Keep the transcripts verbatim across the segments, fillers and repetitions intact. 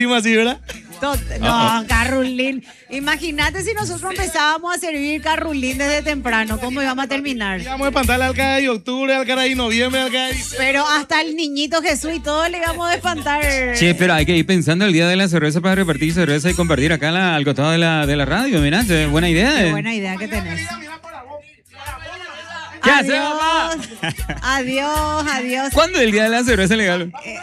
así, ¿verdad? No, carrulín. Imagínate si nosotros empezábamos a servir carrulín desde temprano, ¿cómo íbamos a terminar? Íbamos a espantarle al cara de octubre, al cara de noviembre, al cara de... Pero hasta el niñito Jesús y todo le íbamos a espantar. Che, pero hay que ir pensando el día de la cerveza para repartir cerveza y compartir acá la, al costado de la, de la radio. Mirá, buena idea. Qué eh. buena idea que tenés. ¿Qué hace, Adiós, mamá? adiós, adiós. ¿Cuándo es el día de la cerveza legal? Eh,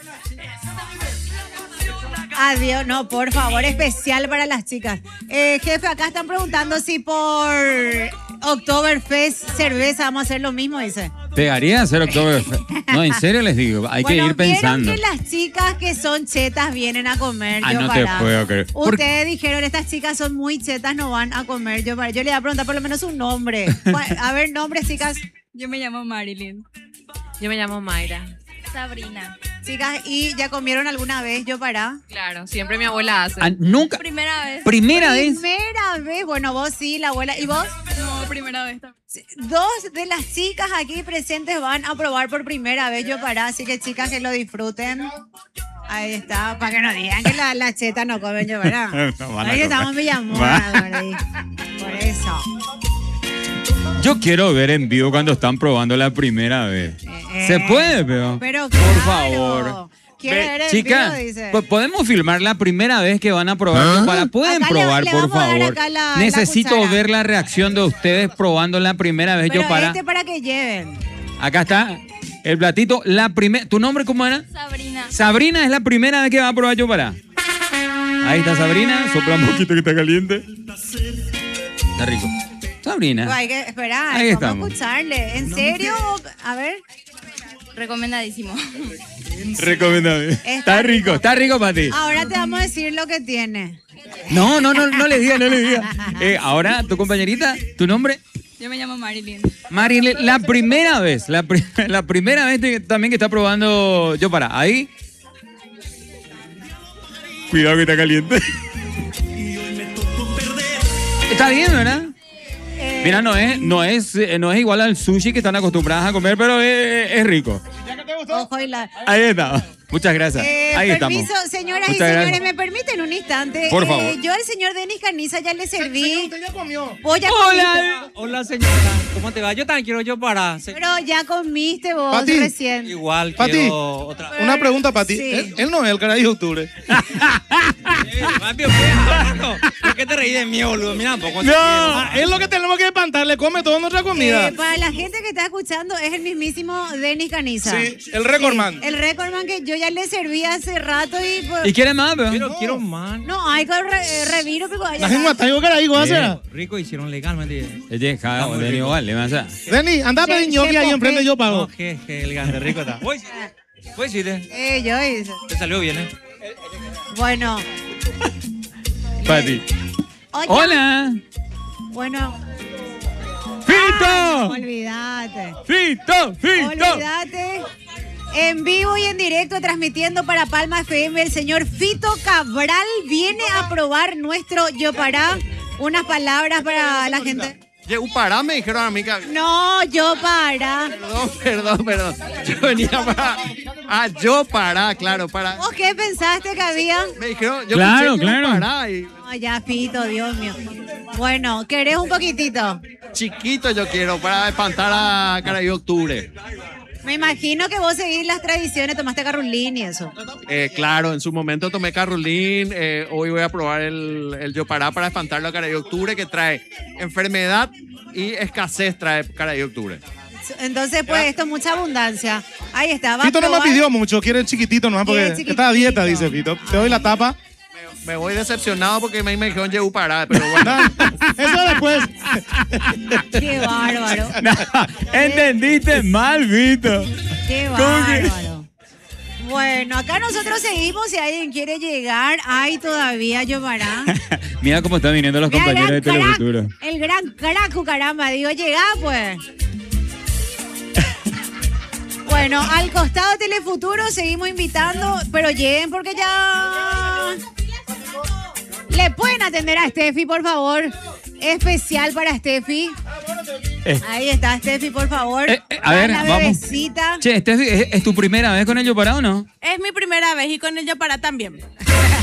Adiós, no, por favor, especial para las chicas. Eh, jefe, acá están preguntando si por Oktoberfest cerveza vamos a hacer lo mismo, dice. Pegaría hacer Oktoberfest. No, en serio les digo, hay bueno, que ir pensando. ¿vieron que las chicas que son chetas vienen a comer? Ah, yo no para. te puedo creer. Ustedes dijeron, estas chicas son muy chetas, no van a comer. Yo para. Yo le voy a preguntar por lo menos un nombre. A ver, nombres, chicas. Yo me llamo Marilyn. Yo me llamo Mayra. Sabrina. Chicas, ¿y ya comieron alguna vez yo para? Claro, siempre mi abuela hace. Ah, nunca. Primera vez. Primera vez. Primera vez. Bueno, vos sí, la abuela. ¿Y vos? No, primera vez también. Dos de las chicas aquí presentes van a probar por primera vez yo para, así que chicas que lo disfruten. Ahí está, para que no digan que las la chetas no comen yo para. No van a Ahí comer. estamos en Villamora, por eso. Yo quiero ver en vivo cuando están probando la primera vez. Eh, ¿Se puede, pero? Pero por claro. favor. Quiere Ve, ver en chicas, vivo, dice. po- ¿podemos filmar la primera vez que van a probar? Para, ¿pueden Acá le- probar, le por vamos a dar favor? acá la- la Necesito cuchara. ver la reacción de ustedes probando la primera vez. Pero Yo para. este para que lleven. Acá está el platito. La primera. ¿Tu nombre cómo era? Sabrina. Sabrina es la primera vez que va a probar yo para. Ahí está Sabrina. Sopla un poquito que está caliente. Está rico. Sabrina. Pero hay que esperar, Ahí vamos estamos. a escucharle. ¿En serio? A ver. Recomendadísimo. Recomendable. Está Está rico, rico. está rico para ti. Ahora te vamos a decir lo que tiene. No, no, no, no le diga, no le diga. Eh, ahora, tu compañerita, tu nombre, Yo me llamo Marilyn. Marilyn, la primera vez, la, pri- la primera vez que- también que está probando yo para. Ahí. Cuidado que está caliente. Está bien, ¿verdad? Eh, Mira, no es, no es, eh, no es igual al sushi que están acostumbradas a comer, pero es, es rico. Ojo y la... Ahí está. Muchas gracias. Eh, Ahí permiso, estamos. señoras Muchas y señores, gracias. ¿me permiten un instante? Por Eh, favor. yo al señor Denis Caniza ya le serví. Usted ya comió. Vos ya Hola, comiste. hola señora, ¿cómo te va? Yo también quiero yo para. se- Pero ya comiste vos Pati. recién. Igual Pati. quiero otra. Una pregunta para ti. Sí. Él, él no es el cara de octubre. Eh, rápido, pues, hablando. ¿Por qué te reí de mí, boludo? Mira, un poco. No, Ah, es lo que tenemos que espantarle. Come toda nuestra comida. Eh, para la gente que está escuchando, es el mismísimo Denis Caniza. Sí, el recordman. El recordman que yo ya le serví hace rato y... pues, ¿Y quiere más, pero? Quiero, quiero más. no, hay que re, reviro, pero... La gente mata, digo que era ahí, ¿cómo hacer? Rico hicieron legalmente. Oye, cada muy uno rico. igual, le vas a. Denny, anda a pedir Che, ñoqui che, ahí popé. enfrente, yo No, pago. que, que elegante, rico está. Pues, pues sí, te, Eh, yo hice. te salió bien, ¿eh? Bueno. Pati. Oye, Hola. Bueno. ¡Fito! Olvídate. ¡Fito! ¡Fito! Olvídate. En vivo y en directo, transmitiendo para Palma F M, el señor Fito Cabral viene a probar nuestro Yo Para. Unas palabras para la gente. Llegó pará, me dijeron a mí que... No, Yo Para. Perdón, perdón, perdón. Yo venía para... Ah, yo pará, claro, para... ¿Vos qué pensaste que había? Me dijeron, yo Claro, pensé que claro. pará y... No, ya, Fito, Dios mío. Bueno, ¿querés un poquitito? Chiquito yo quiero para espantar a Caraí Octubre. Me imagino que vos seguís las tradiciones, tomaste carrulín y eso. Eh, claro, en su momento tomé Carolín, eh, hoy voy a probar el, el Yo Pará para espantarlo a Caraí Octubre, que trae enfermedad y escasez trae Caraí Octubre. Entonces, pues, esto es mucha abundancia. Ahí está, va a Fito no me probar. pidió mucho, quiere el chiquitito nomás porque Quiere está a dieta, chiquitito. dice Fito. Te doy la tapa. Me, me voy decepcionado porque me, me dijeron Llegó Pará, pero bueno. Eso después. Qué bárbaro. Entendiste mal, Vito. Qué ¿Cómo que? bárbaro. Bueno, acá nosotros seguimos. Si alguien quiere llegar, hay todavía Yomará. Mira cómo están viniendo los Mira, el compañeros de gran crack, Telefuturo. el gran crack, caramba. Digo, llega pues. Bueno, al costado de Telefuturo seguimos invitando, pero lleguen porque ya... ¿Le pueden atender a Steffi, por favor? Especial para Steffi. Eh. Ahí está, Steffi, por favor. Eh, eh, a ver, la vamos. bebecita. Che, Steffi, ¿es, es tu primera vez con el Yo Para o no? Es mi primera vez y con el Yo Para también.